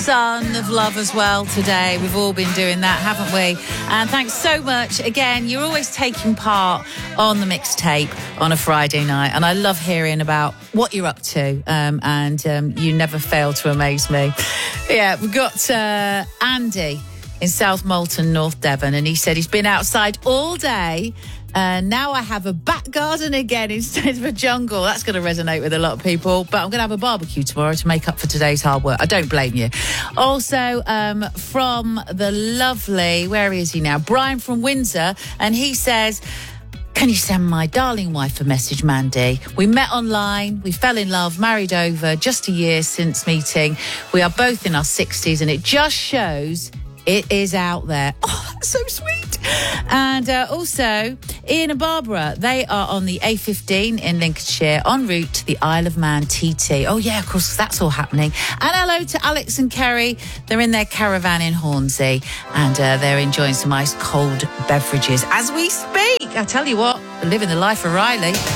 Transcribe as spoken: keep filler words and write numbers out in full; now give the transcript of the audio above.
sun of love as well today. We've all been doing that, haven't we? And thanks so much. Again, you're always taking part on the mixtape on a Friday night. And I love hearing about what you're up to. Um, and um, you never fail to amaze me. Yeah, we've got uh, Andy in South Molton, North Devon. And he said he's been outside all day. Uh, now I have a back garden again instead of a jungle. That's going to resonate with a lot of people. But I'm going to have a barbecue tomorrow to make up for today's hard work. I don't blame you. Also, um, from the lovely, where is he now? Brian from Windsor. And he says, can you send my darling wife a message, Mandy? We met online, we fell in love, married over, just a year since meeting. We are both in our sixties and it just shows it is out there. Oh, that's so sweet. And uh, also, Ian and Barbara, they are on the A fifteen in Lincolnshire, en route to the Isle of Man T T. Oh, yeah, of course, that's all happening. And hello to Alex and Kerry. They're in their caravan in Hornsey, and uh, they're enjoying some ice cold beverages as we speak. I tell you what, living the life of Riley.